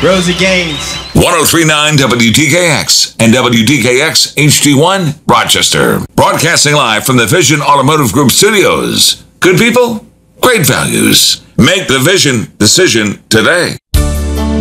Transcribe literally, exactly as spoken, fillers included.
Rosie Gaines. one oh three point nine W T K X and W T K X H D one, Rochester. Broadcasting live from the Vision Automotive Group studios. Good people, great values. Make the Vision decision today.